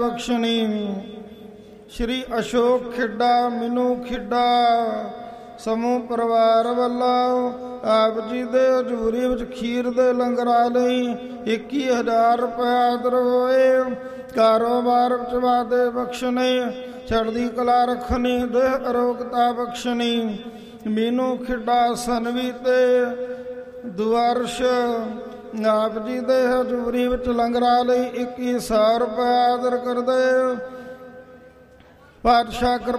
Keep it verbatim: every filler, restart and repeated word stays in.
ਬਖਸ਼ਣੀ। ਸ਼੍ਰੀ ਅਸ਼ੋਕ ਖੇਡਾ ਮੀਨੂ ਖੇਡਾ ਸਮੂਹ ਪਰਿਵਾਰ ਵੱਲੋਂ ਆਪ ਜੀ ਦੇ ਹਜ਼ੂਰੀ ਵਿੱਚ ਖੀਰ ਦੇ ਲੰਗਰਾਂ ਲਈ ਇੱਕੀ ਹਜ਼ਾਰ ਰੁਪਇਆ ਦਰੋਏ। ਕਾਰੋਬਾਰ ਵਿੱਚ ਵਾਧੇ ਬਖਸ਼ਣੇ, ਚੜ੍ਹਦੀ ਕਲਾ ਰੱਖਣੀ, ਦੇਹ ਅਰੋਗਤਾ ਬਖਸ਼ਣੀ। ਮੀਨੂ ਖੇਡਾ ਸਨਵੀ ਤੇ ਦੁਆਰਸ਼ ਆਪ ਜੀ ਦੇ ਹਜ਼ੂਰੀ ਵਿੱਚ ਲੰਗਰਾਂ ਲਈ ਇੱਕੀ ਸੌ ਰੁਪਇਆ ਆਦਰ ਕਰਦੇ। ਪਾਤਸ਼ਾਹ